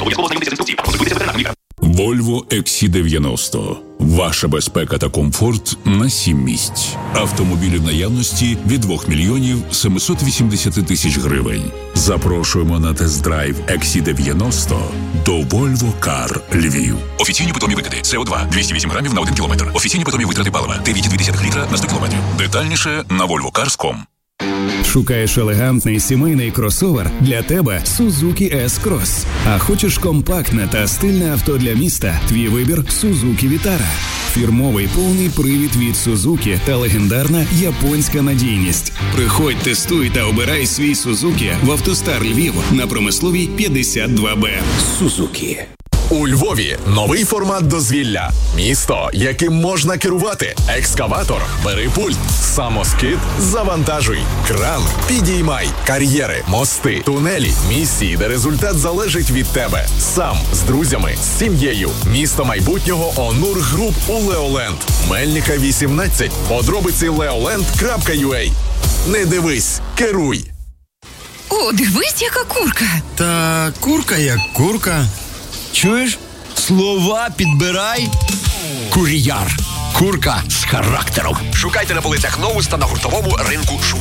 Обов'язково ознайомтеся з інструкцією. Консультуйтеся ветеринарним лікарем. Volvo XC90. Ваша безпека та комфорт на 7 місць. Автомобілі в наявності від 2 мільйонів 780 тисяч гривень. Запрошуємо на тест-драйв XC90 до Volvo Car Львів. Офіційні питомі викиди. СО2 208 грамів на 1 кілометр. Офіційні питомі витрати палива 9,2 літра на 100 кілометрів. Детальніше на volvocars.com. Шукаєш елегантний сімейний кросовер? Для тебе Suzuki S-Cross. А хочеш компактне та стильне авто для міста? Твій вибір Suzuki Vitara. Фірмовий повний привід від Suzuki та легендарна японська надійність. Приходь, тестуй та обирай свій Suzuki в «АвтоСтар Львів» на Промисловій 52Б. Suzuki. У Львові новий формат дозвілля. Місто, яким можна керувати. Екскаватор – бери пульт. Самоскид – завантажуй. Кран – підіймай. Кар'єри, мости, тунелі, місії, де результат залежить від тебе. Сам, з друзями, з сім'єю. Місто майбутнього Онур Груп у Леоленд. Мельника 18. Подробиці leoland.ua. Не дивись, керуй. О, дивись, яка курка. Та курка як курка. Чуєш? Слова підбирай. Кур'яр. Курка з характером. Шукайте на полицях Новуста на гуртовому ринку